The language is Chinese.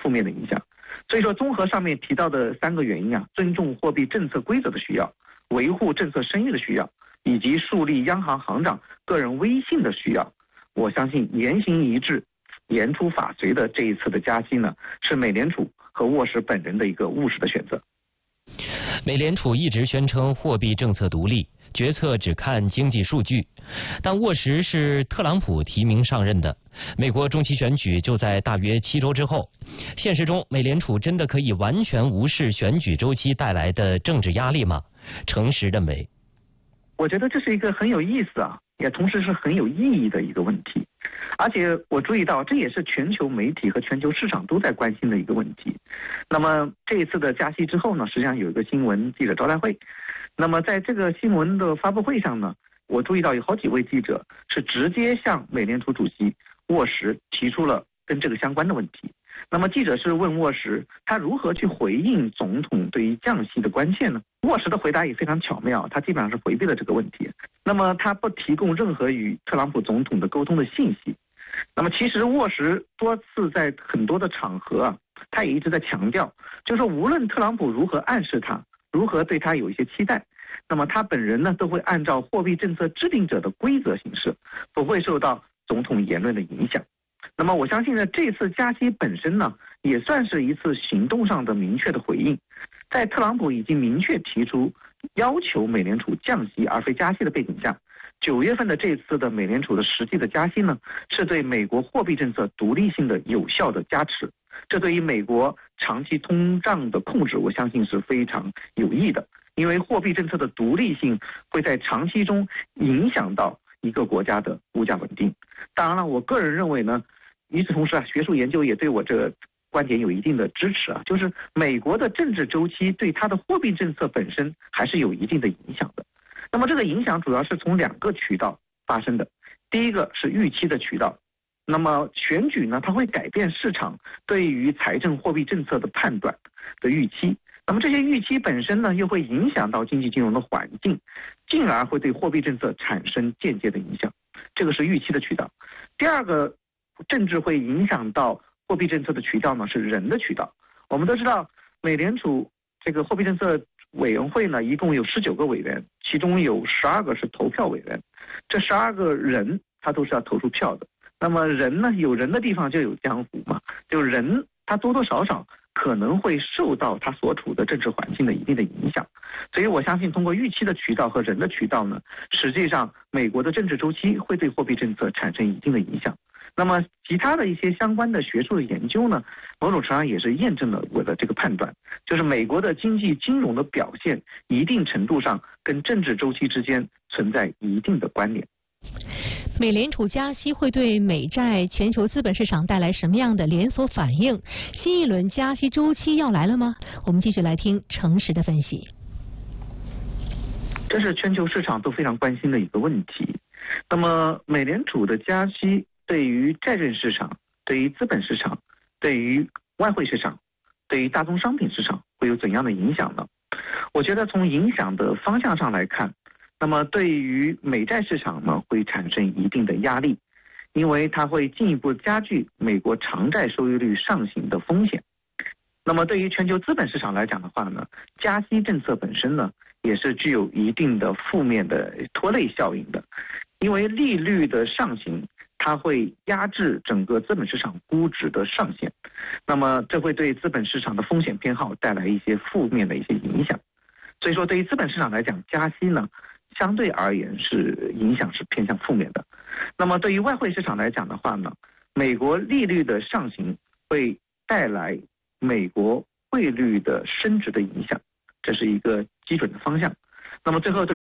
负面的影响。所以说，综合上面提到的3个原因啊，尊重货币政策规则的需要，维护政策声誉的需要，以及树立央行行长个人威信的需要，我相信言行一致、言出法随的这一次的加息呢，是美联储和沃什本人的一个务实的选择。 美联储一直宣称货币政策独立，决策只看经济数据，但沃什是特朗普提名上任的，美国中期选举就在大约7周之后。现实中，美联储真的可以完全无视选举周期带来的政治压力吗？诚实认为， 我觉得这是一个很有意思啊，也同时是很有意义的一个问题。而且我注意到，这也是全球媒体和全球市场都在关心的一个问题。那么这一次的加息之后呢，实际上有一个新闻记者招待会。那么在这个新闻的发布会上呢，我注意到有好几位记者是直接向美联储主席沃什提出了跟这个相关的问题。那么记者是问沃什，他如何去回应总统对于降息的关切呢？沃什的回答也非常巧妙，他基本上是回避了这个问题。那么他不提供任何与特朗普总统的沟通的信息。那么其实沃什多次在很多的场合啊，他也一直在强调，就是说无论特朗普如何暗示他，如何对他有一些期待，那么他本人呢都会按照货币政策制定者的规则行事，不会受到总统言论的影响。那么我相信呢，这次加息本身呢，也算是一次行动上的明确的回应。在特朗普已经明确提出要求美联储降息而非加息的背景下，9月份的这次的美联储的实际的加息呢，是对美国货币政策独立性的有效的加持。这对于美国长期通胀的控制，我相信是非常有益的。因为货币政策的独立性会在长期中影响到一个国家的物价稳定。当然了，我个人认为呢，与此同时啊，学术研究也对我这个观点有一定的支持啊，就是美国的政治周期对它的货币政策本身还是有一定的影响的。那么这个影响主要是从2个渠道发生的。第一个是预期的渠道，那么选举呢，它会改变市场对于财政货币政策的判断的预期，那么这些预期本身呢，又会影响到经济金融的环境，进而会对货币政策产生间接的影响。这个是预期的渠道。第二个政治会影响到货币政策的渠道呢，是人的渠道。我们都知道，美联储这个货币政策委员会呢，一共有19个委员，其中有12个是投票委员。这12个人他都是要投出票的。那么人呢，有人的地方就有江湖嘛，就人他多多少少可能会受到他所处的政治环境的一定的影响。所以我相信通过预期的渠道和人的渠道呢，实际上美国的政治周期会对货币政策产生一定的影响。那么其他的一些相关的学术的研究呢，某种程度上也是验证了我的这个判断，就是美国的经济金融的表现一定程度上跟政治周期之间存在一定的关联。 美联储加息会对美债、全球资本市场带来什么样的连锁反应？新一轮加息周期要来了吗？我们继续来听诚实的分析。 这是全球市场都非常关心的一个问题。那么美联储的加息对于债券市场、对于资本市场、对于外汇市场、对于大宗商品市场会有怎样的影响呢？我觉得从影响的方向上来看，那么对于美债市场呢，会产生一定的压力，因为它会进一步加剧美国长债收益率上行的风险。那么对于全球资本市场来讲的话呢，加息政策本身呢，也是具有一定的负面的拖累效应的，因为利率的上行，它会压制整个资本市场估值的上限，那么这会对资本市场的风险偏好带来一些负面的一些影响。所以说对于资本市场来讲，加息呢相对而言是影响是偏向负面的。那么对于外汇市场来讲的话呢，美国利率的上行会带来美国汇率的升值的影响，这是一个基准的方向。那么最后